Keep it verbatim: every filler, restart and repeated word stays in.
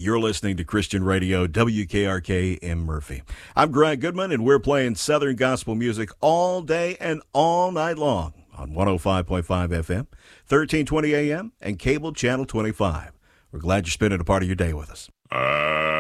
You're listening to Christian Radio, W K R K in Murphy. I'm Greg Goodman, and we're playing Southern gospel music all day and all night long on one oh five point five F M, thirteen twenty A M, and cable channel twenty-five. We're glad you're spending a part of your day with us. Uh...